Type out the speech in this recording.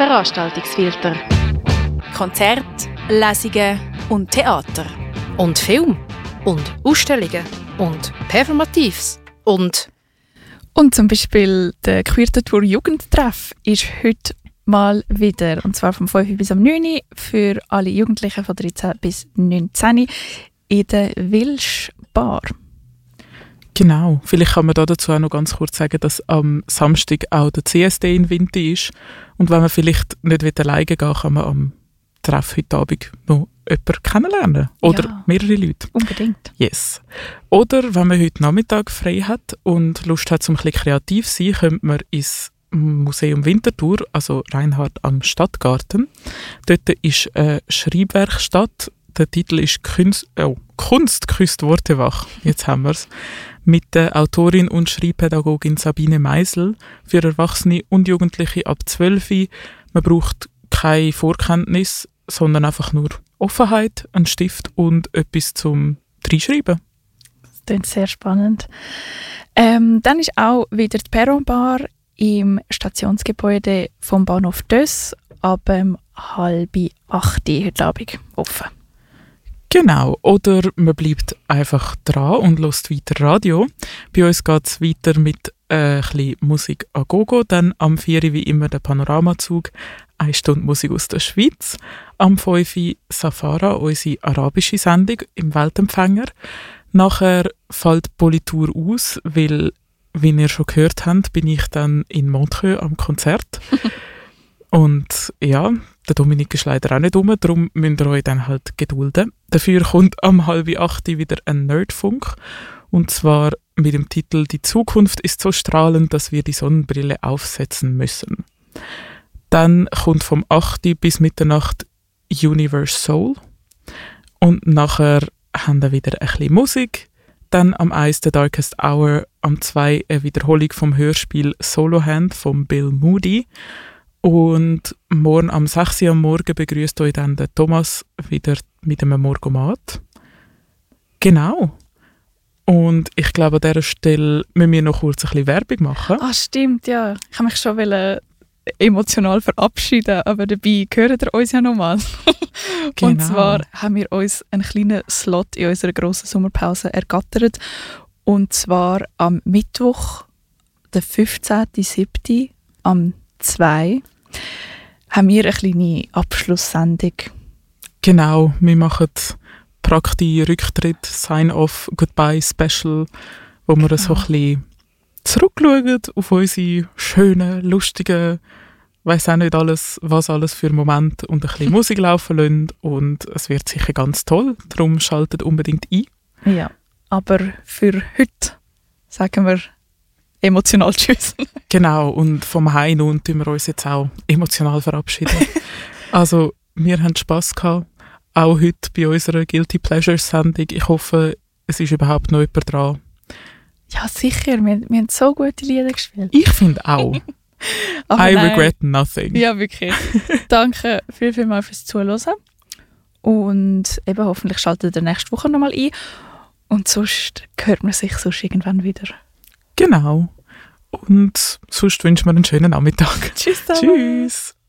Veranstaltungsfilter. Konzerte, Lesungen und Theater. Und Film. Und Ausstellungen. Und Performatives. Und zum Beispiel der Queerte Tour Jugendtreff ist heute mal wieder, und zwar vom 5 bis am 9 für alle Jugendlichen von 13 bis 19 in der Wilsch Bar. Genau, vielleicht kann man dazu auch noch ganz kurz sagen, dass am Samstag auch der CSD in Winti ist. Und wenn man vielleicht nicht alleine gehen will, kann man am Treff heute Abend noch jemanden kennenlernen. Oder mehrere Leute. Unbedingt. Yes. Oder wenn man heute Nachmittag frei hat und Lust hat, um ein bisschen kreativ zu sein, könnte man ins Museum Winterthur, also Reinhard am Stadtgarten. Dort ist eine Schreibwerkstatt. Der Titel ist Kunst küsst Worte wach. Jetzt haben wir es. Mit der Autorin und Schreibpädagogin Sabine Meisel für Erwachsene und Jugendliche ab 12. Man braucht keine Vorkenntnis, sondern einfach nur Offenheit, einen Stift und etwas zum Reinschreiben. Das klingt sehr spannend. Dann ist auch wieder die Perron-Bar im Stationsgebäude vom Bahnhof Döss ab 7:30 heute Abend offen. Genau, oder man bleibt einfach dran und hört weiter Radio. Bei uns geht es weiter mit ein bisschen Musik a Gogo, dann am 4 wie immer der Panoramazug, 1 Stunde Musik aus der Schweiz, am 5 Safara, unsere arabische Sendung im Weltempfänger. Nachher fällt Politur aus, weil, wie ihr schon gehört habt, bin ich dann in Montreux am Konzert. Und ja, der Dominik ist leider auch nicht rum, darum müsst ihr euch dann halt gedulden. Dafür kommt am 7:30 wieder ein Nerdfunk. Und zwar mit dem Titel «Die Zukunft ist so strahlend, dass wir die Sonnenbrille aufsetzen müssen». Dann kommt vom 8 bis Mitternacht Universe Soul. Und nachher haben wir wieder ein bisschen Musik. Dann am 1 «The Darkest Hour», am 2 eine Wiederholung vom Hörspiel «Solo Hand» von Bill Moody. Und morgen am 6 Uhr am Morgen begrüßt euch dann der Thomas wieder mit einem Morgomat. Genau. Und ich glaube, an dieser Stelle müssen wir noch kurz ein bisschen Werbung machen. Ah, stimmt, ja. Ich habe mich schon emotional verabschieden, aber dabei hören ihr uns ja nochmal. Genau. Und zwar haben wir uns einen kleinen Slot in unserer grossen Sommerpause ergattert. Und zwar am Mittwoch, der 15.07. am 2 haben wir eine kleine Abschlusssendung. Genau, wir machen Prakti, Rücktritt, Sign-off, Goodbye-Special, wo wir so ein bisschen zurückschauen auf unsere schönen, lustigen, weiss auch nicht alles, was alles für Momente und ein bisschen Musik laufen lassen. Und es wird sicher ganz toll, darum schaltet unbedingt ein. Ja, aber für heute sagen wir emotional tschüss. Genau, und vom Heim und tun wir uns jetzt auch emotional verabschieden. Also, wir haben Spass gehabt, auch heute bei unserer Guilty Pleasures Sendung. Ich hoffe, es ist überhaupt noch jemand dran. Ja, sicher, wir haben so gute Lieder gespielt. Ich finde auch. I regret nothing. Ja, wirklich. Danke vielmals fürs Zuhören. Und eben hoffentlich schaltet ihr nächste Woche nochmal ein. Und sonst hört man sich sonst irgendwann wieder. Genau. Und sonst wünschen wir einen schönen Nachmittag. Tschüss. Tschüss.